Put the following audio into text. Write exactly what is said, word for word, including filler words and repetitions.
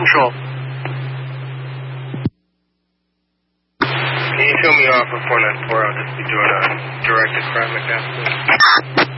Control. Can you show me off of four nine four? I'll just be doing a directed crime like that, please.